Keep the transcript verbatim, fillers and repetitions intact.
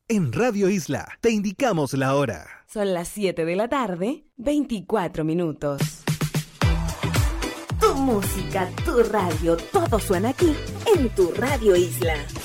En Radio Isla te indicamos la hora. Son las siete de la tarde, veinticuatro minutos. Tu música, tu radio, todo suena aquí en tu Radio Isla.